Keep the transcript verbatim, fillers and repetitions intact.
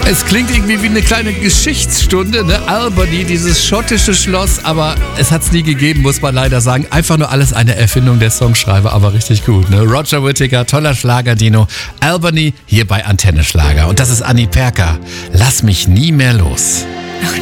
Es klingt irgendwie wie eine kleine Geschichtsstunde, ne? Albany, dieses schottische Schloss, aber es hat's nie gegeben, muss man leider sagen. Einfach nur alles eine Erfindung der Songschreiber, aber richtig gut, ne? Roger Whittaker, toller Schlager, Dino. Albany hier bei Antenne Schlager. Und das ist Anni Perka. Lass mich nie mehr los.